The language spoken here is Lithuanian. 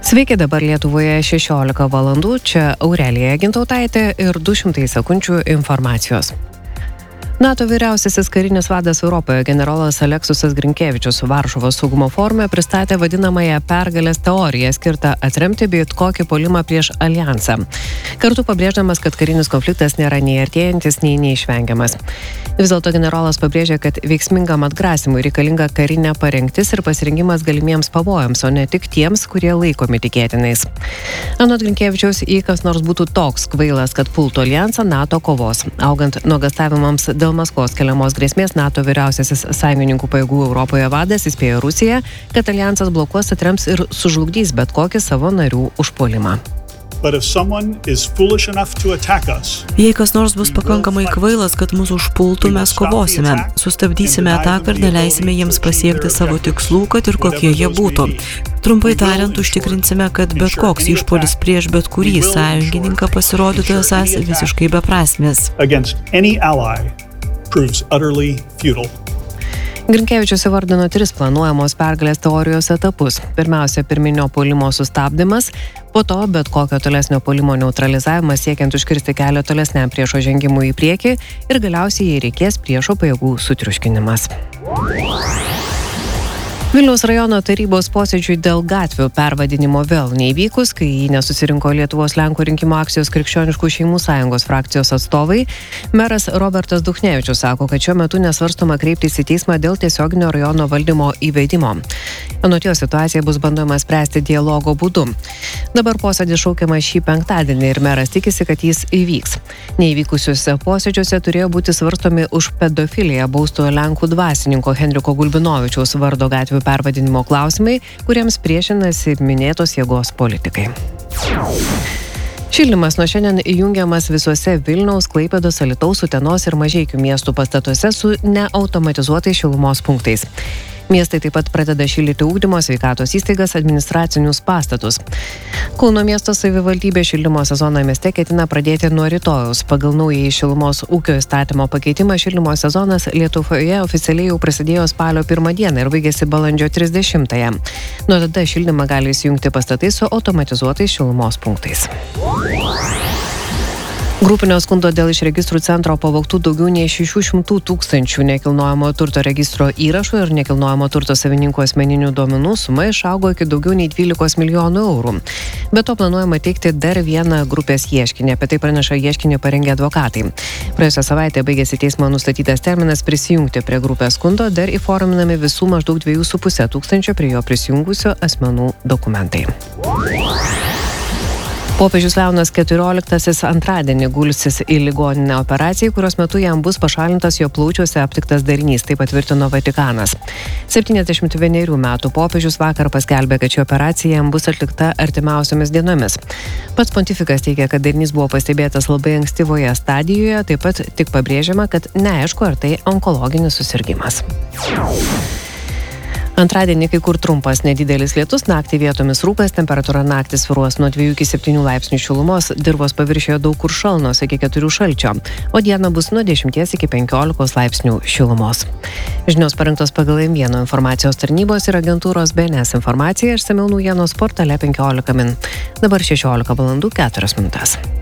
Sveiki, dabar Lietuvoje 16 valandų, čia Aurelija Gintautaitė ir 200 sekundžių informacijos. NATO vyriausiasis karinis vadas Europoje generolas Aleksusas Grinkevičius Varšuvos saugumo forume pristatė vadinamąją pergalės teoriją skirtą atremti bet kokį puolimą prieš alijansą. Kartu pabrėždamas, kad karinis konfliktas nėra nei artėjantis, nei neišvengiamas. Vis dėlto generolas pabrėžė, kad veiksmingam atgrasimui reikalinga karinė parengtis ir pasirengimas galimiems pavojams, o ne tik tiems, kurie laikomi tikėtinais. Anot Grinkevičiaus, jei kas nors būtų toks kvailas, kad pultų alijansą, NATO kovos. Augant nuogastavimams dėl Maskvos keliamos grėsmės, NATO vyriausiasis sąjungininkų pajėgų Europoje vadas įspėjo Rusiją, kad alijansas blokuos, atrems ir sužlugdys bet kokį savo narių užpuolimą. Jei kas nors bus pakankamai kvailas, kad mūsų užpultų, mes kovosime. Sustabdysime ataką ir neleisime jiems pasiekti savo tikslų, kad ir kokie jie būtų. Trumpai tariant, užtikrinsime, kad bet koks išpuolis prieš bet kurį sąjungininką pasirodytų esąs visiškai beprasmis. Grinkevičius įvardino 3 planuojamos pergalės teorijos etapus. Pirmiausia, pirminio puolimo sustabdymas, po to bet kokio tolesnio puolimo neutralizavimas siekiant užkirsti kelią tolesniam priešo žengimui į priekį ir galiausiai, jei reikės, priešo pajėgų sutriuškinimas. Vilniaus rajono tarybos posėdžiui dėl gatvių pervadinimo vėl neįvykus, kai jį nesusirinko Lietuvos Lenkų rinkimų akcijos Krikščioniškų šeimų sąjungos frakcijos atstovai, meras Robertas Duchnevičius sako, kad šiuo metu nesvarstoma kreiptis į teismą dėl tiesioginio rajono valdymo įvedimo. Anot jo situacija bus bandoma spręsti dialogo būdu. Dabar posėdis šaukiamas šį penktadienį ir meras tikisi, kad jis įvyks. Neįvykusiuose posėdžiuose turėjo būti svarstomi už pedofiliją bausto Lenkų dvasininko Henriko Gulbinovičiaus vardo gatvių pervadinimo klausimai, kuriems priešinasi minėtos jėgos politikai. Šildymas nuo šiandien įjungiamas visuose Vilniaus, Klaipėdos, Alytaus, Utenos ir Mažeikių miestų pastatuose su neautomatizuotais šilumos punktais. Miestai taip pat pradeda šildyti ugdymo, sveikatos įstaigas, administracinius pastatus. Kauno miesto savivaldybė šildymo sezoną mieste ketina pradėti nuo rytojaus. Pagal naująjį šilumos ūkio įstatymo pakeitimą šildymo sezonas Lietuvoje oficialiai jau prasidėjo spalio 1 dieną ir baigėsi balandžio 30-ąją. Nuo tada šildymą gali įsijungti pastatai su automatizuotais šilumos punktais. Grupinio skundo dėl iš registrų centro pavogtų daugiau nei 600 000 nekilnojamo turto registro įrašų ir nekilnojamo turto savininkų asmeninių duomenų suma išaugo iki daugiau nei 12 milijonų eurų. Be to planuojama teikti dar vieną grupės ieškinį. Apie tai praneša ieškinį parengę advokatai. Praėjusią savaitę baigėsi teismo nustatytas terminas prisijungti prie grupės skundo, dar įforminami visų maždaug 2,5 tūkstančio prie jo prisijungusių asmenų dokumentai. Popiežius Leonas XIV antradienį gulsis į ligoninę operacijai, kurios metu jam bus pašalintas jo plaučiuose aptiktas darinys, tai patvirtino Vatikanas. 71 metų popiežius vakar paskelbė, kad ši operacija jam bus atlikta artimiausiomis dienomis. Pats pontifikas teigia, kad darinys buvo pastebėtas labai ankstyvoje stadijoje, taip pat tik pabrėžiama, kad neaišku, ar tai onkologinis susirgimas. Antradienį kai kur trumpas nedidelis lietus, naktį vietomis rūkas, temperatūra naktį svyruos nuo 2 iki 7 laipsnių šilumos, dirvos paviršiuje daug kur šalnos iki 4 šalčio, o dieną bus nuo 10 iki 15 laipsnių šilumos. Žinios parengtos pagal M1 informacijos tarnybos ir agentūros BNS informacija, išsamiau naujienos portale 15 min. Dabar 16 valandų 4 minutės.